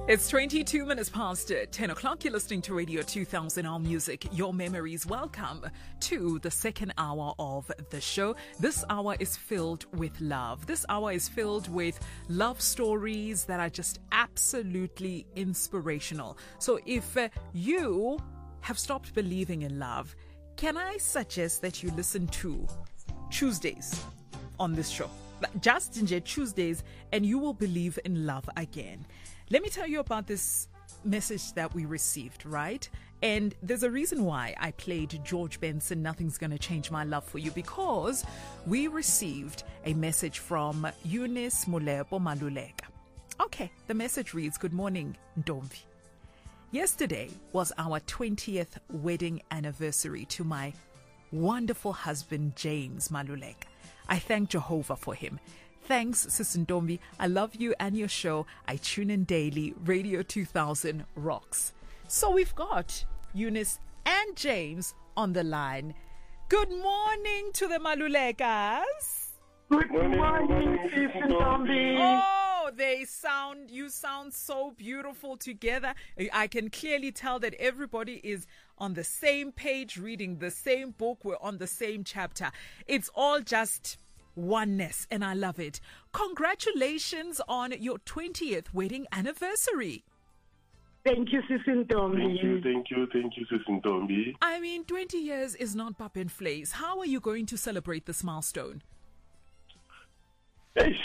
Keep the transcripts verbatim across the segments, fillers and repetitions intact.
It's twenty-two minutes past ten o'clock. You're listening to Radio two thousand Our Music, Your Memories. Welcome to the second hour of the show. This hour is filled with love. This hour is filled with love stories that are just absolutely inspirational. So if uh, you have stopped believing in love, can I suggest that you listen to Tuesdays on this show? Just in Tuesdays, and you will believe in love again. Let me tell you about this message that we received, right? And there's a reason why I played George Benson, Nothing's Gonna Change My Love for You, because we received a message from Eunice Molebo Maluleka. Okay, the message reads, "Good morning, Ntombi. Yesterday was our twentieth wedding anniversary to my wonderful husband, James Maluleka. I thank Jehovah for him. Thanks, Sis Ntombi. I love you and your show. I tune in daily. Radio two thousand rocks." So we've got Eunice and James on the line. Good morning to the Malulekas. Good morning, Sis Ntombi. Oh, they sound, you sound so beautiful together. I can clearly tell that everybody is on the same page, reading the same book. We're on the same chapter. It's all just oneness, and I love it. Congratulations on your twentieth wedding anniversary. Thank you, Sis Ntombi. Thank you, thank you, thank you, Sis Ntombi. I mean, twenty years is not pap and flays. How are you going to celebrate this milestone? Hey.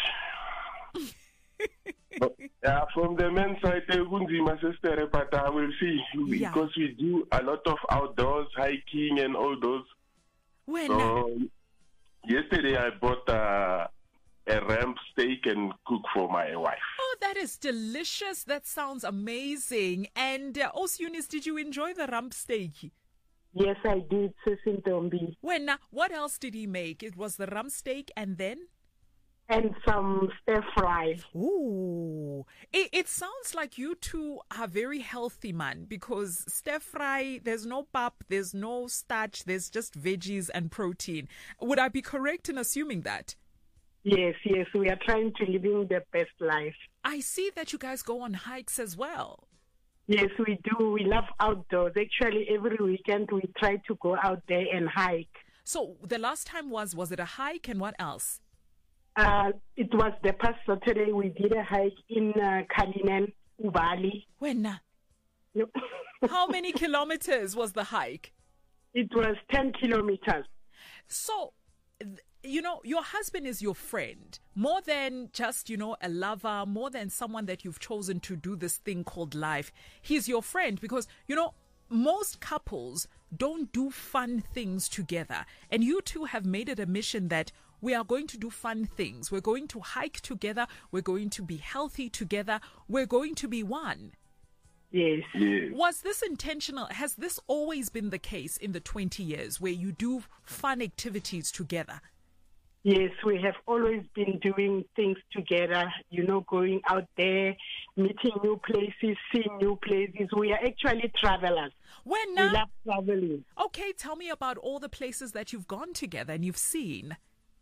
Yeah, from the men's side, my sister, but I will see, Yeah. because we do a lot of outdoors, hiking and all those. When? So, yesterday I bought uh, a ram steak and cook for my wife. Oh, that is delicious. That sounds amazing. And uh, also, Eunice, did you enjoy the rump steak? Yes, I did, Sis Ntombi. When? Uh, what else did he make? It was the rump steak and then? And some stir fry. Ooh, it, it sounds like you two are very healthy, man, because stir fry, there's no pap, there's no starch, there's just veggies and protein. Would I be correct in assuming that? Yes, yes, we are trying to live the best life. I see that you guys go on hikes as well. Yes, we do. We love outdoors. Actually, every weekend we try to go out there and hike. So the last time was, was it a hike and what else? Uh, it was the past Saturday we did a hike in uh, Kalinen, Ubali. When? uh, Yep. How many kilometers was the hike? It was ten kilometers. So, th- you know, your husband is your friend, more than just, you know, a lover, more than someone that you've chosen to do this thing called life. He's your friend because, you know, most couples don't do fun things together. And you two have made it a mission that we are going to do fun things. We're going to hike together. We're going to be healthy together. We're going to be one. Yes. Yes. Was this intentional? Has this always been the case in the twenty years where you do fun activities together? Yes, we have always been doing things together, you know, going out there, meeting new places, seeing new places. We are actually travelers. When We now? love traveling. Okay, tell me about all the places that you've gone together and you've seen.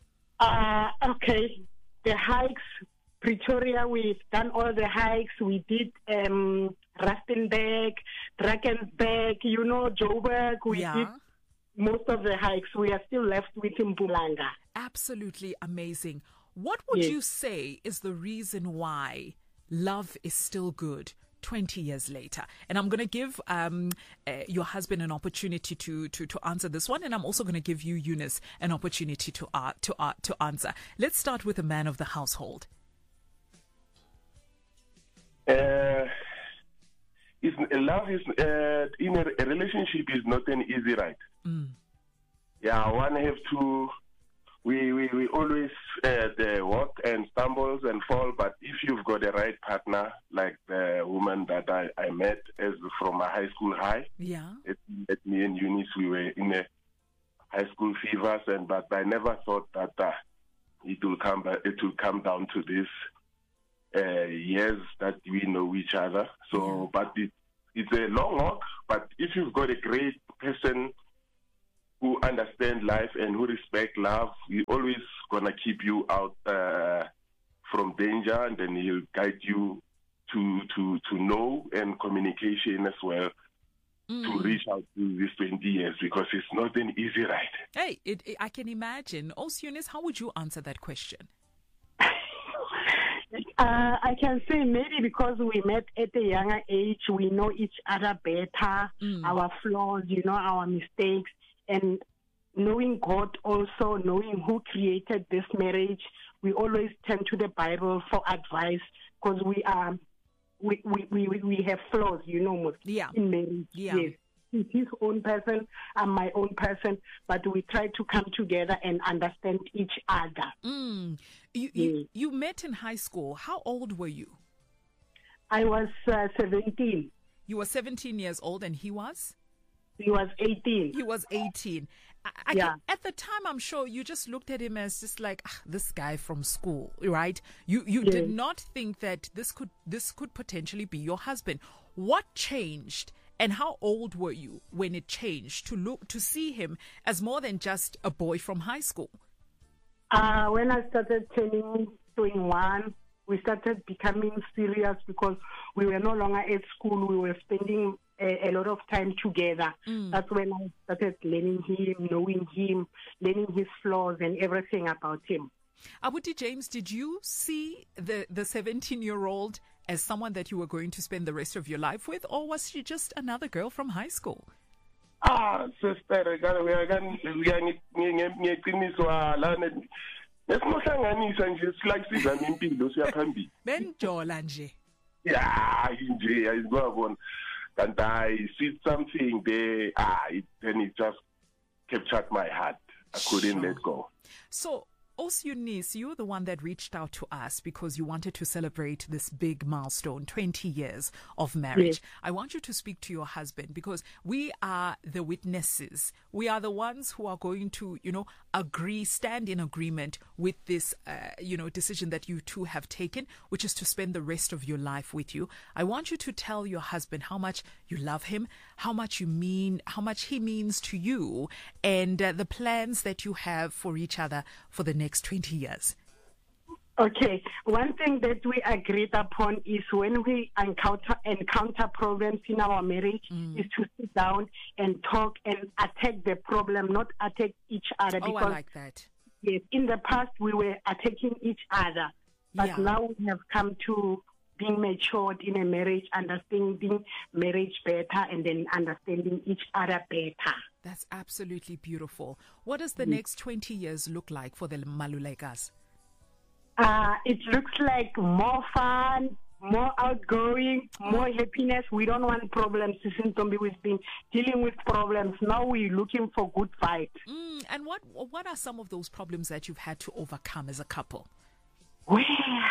Uh, okay, the hikes, Pretoria, we've done all the hikes. We did um, Rustenburg, Drakensberg, you know, Joburg. We Yeah. did most of the hikes. We are still left with Mpumalanga. Absolutely amazing. What would Yes. you say is the reason why love is still good twenty years later? And I'm going to give um, uh, your husband an opportunity to, to, to answer this one. And I'm also going to give you, Eunice, an opportunity to, uh, to, uh, to answer. Let's start with the man of the household. Uh, is, love is, uh, in a, a relationship is not an easy ride. Mm. Yeah, one have to, we, we, we always uh, the walk and stumbles and fall, but if you've got a right partner, like the woman that I, I met as from a high school high, Yeah. it, it, me and Eunice, we were in a high school fevers, and but I never thought that uh, it will come, it will come down to this uh, years that we know each other. So, but it, it's a long walk, but if you've got a great person who understand life and who respect love, he always gonna keep you out uh, from danger, and then he'll guide you to, to, to know and communication as well mm. to reach out to these twenty years, because it's not an easy ride. Hey, it, it, I can imagine. Also, Eunice, how would you answer that question? Uh, I can say maybe because we met at a younger age, we know each other better, mm. our flaws, you know, our mistakes, and knowing God also, knowing who created this marriage, we always turn to the Bible for advice, because we are, we, we, we, we have flaws, you know, yeah. in marriage. Yeah. Yes. He's his own person, I'm my own person, but we try to come together and understand each other. Mm. You, you, you met in high school. How old were you? I was uh, seventeen. You were seventeen years old, and he was? He was eighteen. He was eighteen. I, I yeah. can, at the time, I'm sure you just looked at him as just like ah, this guy from school, right? You you yes. did not think that this could this could potentially be your husband. What changed? And how old were you when it changed to look to see him as more than just a boy from high school? Uh, when I started turning twenty-one, we started becoming serious because we were no longer at school. We were spending a, a lot of time together. Mm. That's when I started learning him, knowing him, learning his flaws and everything about him. Abuti James, did you see the the seventeen-year-old as someone that you were going to spend the rest of your life with, or was she just another girl from high school? Ah, sister, ngiyaqiniswa lana nesimohlanganisa nje silayisizana impilo siyaphambili. Benjola nje. Yeah, nje ayizibona. Kanti I see something there, ah, it, then it just captured my heart. I couldn't sure. let go. So, also, Eunice, you're the one that reached out to us because you wanted to celebrate this big milestone, twenty years of marriage. Yes. I want you to speak to your husband because we are the witnesses. We are the ones who are going to, you know, agree, stand in agreement with this, uh, you know, decision that you two have taken, which is to spend the rest of your life with you. I want you to tell your husband how much you love him, how much you mean, how much he means to you, and uh, the plans that you have for each other for the next twenty years. Okay, one thing that we agreed upon is when we encounter encounter problems in our marriage mm. is to sit down and talk and attack the problem, not attack each other. Oh, because, I like that. Yes, in the past we were attacking each other, but yeah. now we have come to being matured in a marriage, understanding marriage better, and then understanding each other better. That's absolutely beautiful. What does the mm. next twenty years look like for the Malulekas? Uh, it looks like more fun, more outgoing, more happiness. We don't want problems. We've been dealing with problems. Now we're looking for good vibes. Mm, and what what are some of those problems that you've had to overcome as a couple? Well,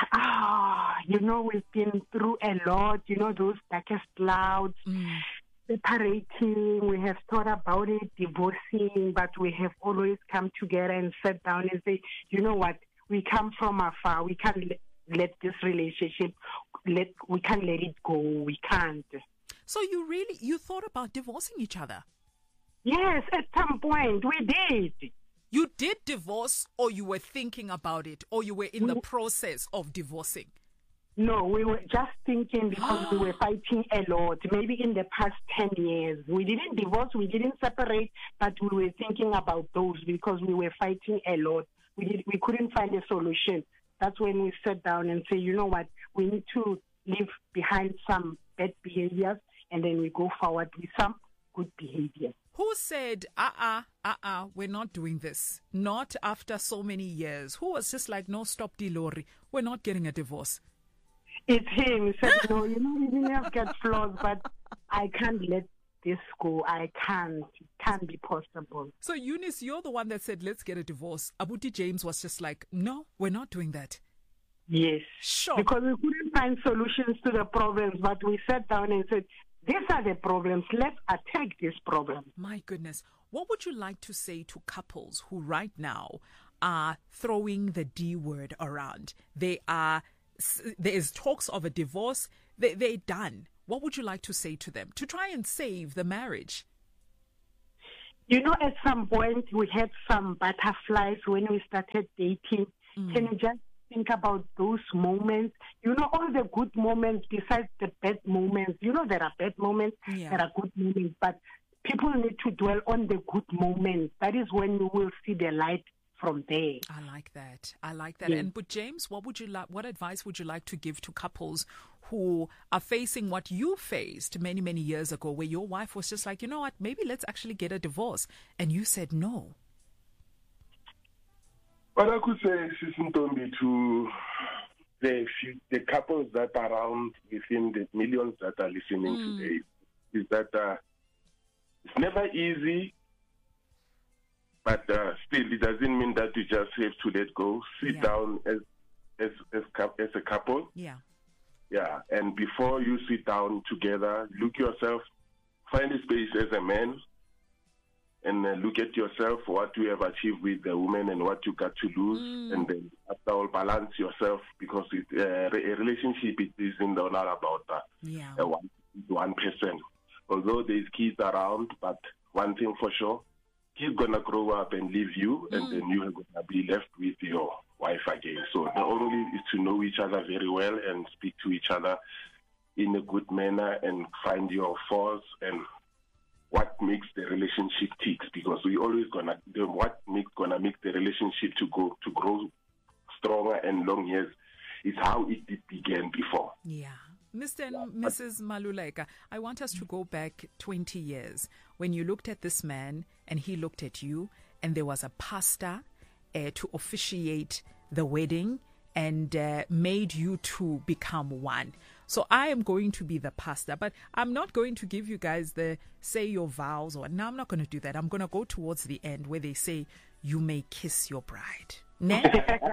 ah, you know, we've been through a lot. You know, those darkest clouds. Mm. Separating, we have thought about it, divorcing, but we have always come together and sat down and say, you know what, we come from afar, we can't let, let this relationship, let we can't let it go, we can't. So you really, you thought about divorcing each other? Yes, at some point, we did. You did divorce, or you were thinking about it, or you were in we, the process of divorcing? No, we were just thinking because we were fighting a lot. Maybe in the past ten years. We didn't divorce, we didn't separate, but we were thinking about those because we were fighting a lot. We did, we couldn't find a solution. That's when we sat down and say, you know what, we need to leave behind some bad behaviors and then we go forward with some good behaviors. Who said, uh-uh, uh-uh, we're not doing this? Not after so many years. Who was just like, no, stop, Dilori. We're not getting a divorce. It's him. He said, no, you know, you may have got flaws, but I can't let this go. I can't. It can't be possible. So, Eunice, you're the one that said, let's get a divorce. Abuti James was just like, no, we're not doing that. Yes. Sure. Because we couldn't find solutions to the problems, but we sat down and said, these are the problems. Let's attack these problems. My goodness. What would you like to say to couples who right now are throwing the D word around? They are... There is talks of a divorce. They, they're done. What would you like to say to them to try and save the marriage? You know, at some point we had some butterflies when we started dating. Mm. Can you just think about those moments. You know, all the good moments besides the bad moments. You know, there are bad moments, Yeah. there are good moments, but people need to dwell on the good moments. That is when you will see the light from there. I like that. I like that. Yes. And but James, what would you like? What advice would you like to give to couples who are facing what you faced many, many years ago, where your wife was just like, you know what, maybe let's actually get a divorce, and you said no? What I could say, Sister Ntombi, to the few, the couples that are around within the millions that are listening Mm. today, is that uh, it's never easy. But uh, still, it doesn't mean that you just have to let go. Sit Yeah. down as as as, cou- as a couple, Yeah. yeah. And before you sit down together, look yourself, find a space as a man, and uh, look at yourself, what you have achieved with the woman and what you got to lose, Mm. and then after all, balance yourself, because it, uh, a relationship it isn't all about uh, Yeah. uh, one one person. Although there's kids around, but one thing for sure, he's gonna grow up and leave you, and Mm. then you're gonna be left with your wife again. So the only is to know each other very well and speak to each other in a good manner and find your faults and what makes the relationship ticks, because we always gonna the what makes gonna make the relationship to go to grow stronger and long years is how it did began before. Yeah. Mister and Missus Maluleka, I want us to go back twenty years when you looked at this man and he looked at you, and there was a pastor uh, to officiate the wedding and uh, made you two become one. So I am going to be the pastor, but I'm not going to give you guys the say your vows, or no, I'm not going to do that. I'm going to go towards the end where they say you may kiss your bride. Nah?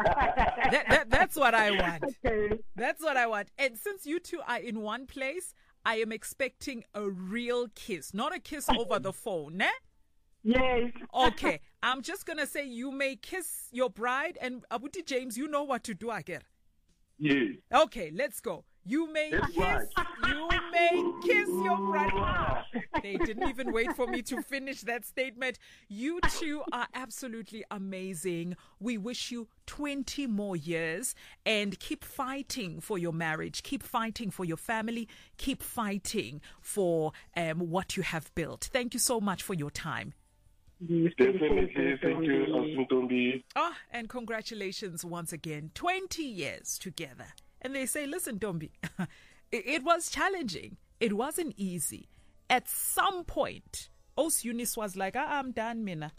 that, that, that's what I want. Okay. That's what I want. And since you two are in one place, I am expecting a real kiss, not a kiss over the phone. Ne? Yes. Okay, I'm just going to say you may kiss your bride, and Abuti James, you know what to do again. Yes. Okay, let's go. You may That's kiss, right. you may kiss your bride. Ah, they didn't even wait for me to finish that statement. You two are absolutely amazing. We wish you twenty more years, and keep fighting for your marriage. Keep fighting for your family. Keep fighting for um, what you have built. Thank you so much for your time. Yes, thank you, Definitely. Thank you, Ntombi. Ntombi. Oh, and congratulations once again. twenty years together. And they say, listen, Dombi, it, it was challenging. It wasn't easy. At some point, Os Eunice was like, ah, I'm done, Mina.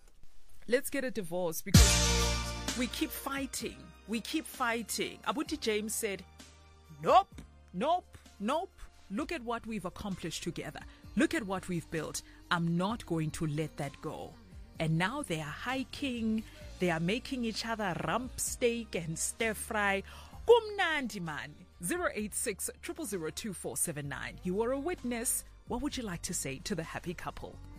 Let's get a divorce, because we keep fighting. We keep fighting. Abuti James said, nope, nope, nope. Look at what we've accomplished together. Look at what we've built. I'm not going to let that go. And now they are hiking. They are making each other rump steak and stir fry. Kumnandi man. zero eight six, zero zero zero two four seven nine. You are a witness. What would you like to say to the happy couple?